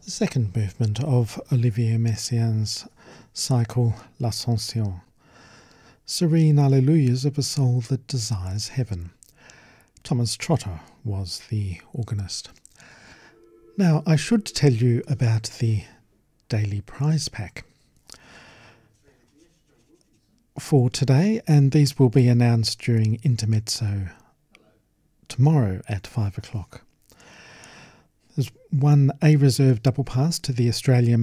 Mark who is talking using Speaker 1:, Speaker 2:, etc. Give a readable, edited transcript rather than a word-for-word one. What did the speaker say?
Speaker 1: The second movement of Olivier Messiaen's cycle L'Ascension, serene alleluias of a soul that desires heaven. Thomas Trotter was the organist. Now, I should tell you about the daily prize pack for today, and these will be announced during Intermezzo tomorrow at 5 o'clock. There's one A reserve double pass to the Australian